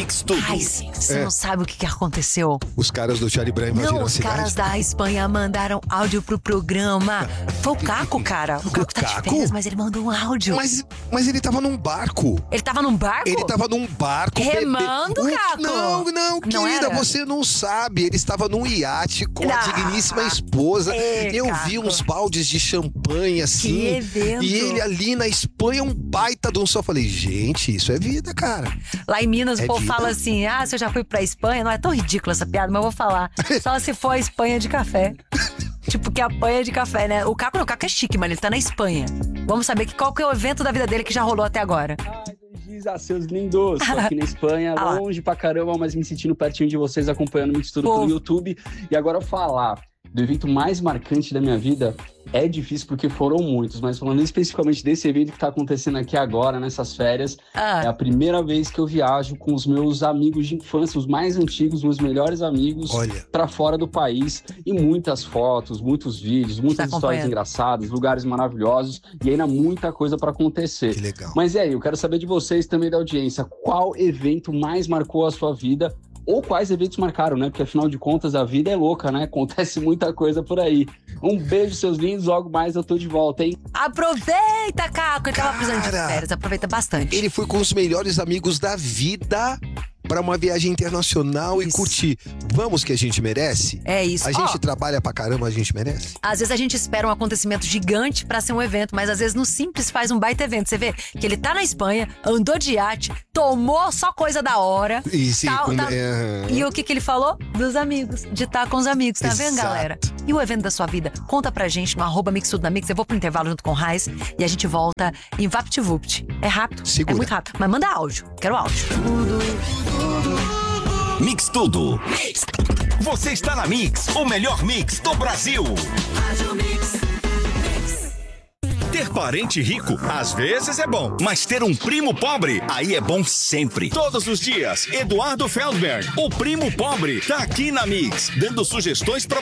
Mix Tudo. Ai, você não sabe o que aconteceu. Os caras do Charlie Brown invadiram Não, a os cidade. caras da Espanha mandaram áudio pro programa. Foi o Caco, cara. O Caco tá de Caco? férias, mas ele mandou um áudio. Mas ele tava num barco. Ele tava num barco? Ele tava num barco. Remando, Caco? Não, querida, era? você não sabe. Ele estava num iate com a digníssima esposa. Eu vi Caco. uns baldes de champanhe, assim. Que evento. E ele ali na Espanha, um baita de um só. Falei, gente, isso é vida, cara. Lá em Minas, É o povo vida. fala assim, se eu já fui pra Espanha, não é tão ridícula essa piada, mas eu vou falar. Só se for a Espanha de café. Tipo, que apanha de café, né? O Caco é chique, mano, ele tá na Espanha. Vamos saber qual que é o evento da vida dele que já rolou até agora. Seus lindos, tô aqui na Espanha, longe pra caramba, mas me sentindo pertinho de vocês, acompanhando o Mix Tudo pelo YouTube. E agora falar do evento mais marcante da minha vida é difícil porque foram muitos, mas falando especificamente desse evento que tá acontecendo aqui agora, nessas férias, é a primeira vez que eu viajo com os meus amigos de infância, os mais antigos, meus melhores amigos, pra fora do país, e muitas fotos, muitos vídeos, muitas histórias engraçadas, lugares maravilhosos, e ainda muita coisa pra acontecer. Que legal. Mas e aí, eu quero saber de vocês também da audiência, qual evento mais marcou a sua vida? Ou quais eventos marcaram, né? Porque afinal de contas a vida é louca, né? Acontece muita coisa por aí. Um beijo, seus lindos. Logo mais eu tô de volta, hein? Aproveita, Caco. Ele tava precisando de férias. Aproveita bastante. Ele foi com os melhores amigos da vida pra uma viagem internacional e curtir. Vamos que a gente merece? É isso. A gente trabalha pra caramba, a gente merece? Às vezes a gente espera um acontecimento gigante pra ser um evento, mas às vezes no simples faz um baita evento. Você vê que ele tá na Espanha, andou de iate, tomou só coisa da hora. E o que ele falou? Dos amigos, de estar com os amigos, tá vendo, galera? E o evento da sua vida? Conta pra gente no @MixTudoNaMix. Eu vou pro intervalo junto com o Raiz e a gente volta em VaptVupt. É rápido, é muito rápido, mas manda áudio, quero áudio. Mix Tudo. Você está na Mix, o melhor mix do Brasil. Ter parente rico, às vezes é bom, mas ter um primo pobre, aí é bom sempre. Todos os dias, Eduardo Feldberg, o primo pobre, tá aqui na Mix, dando sugestões pra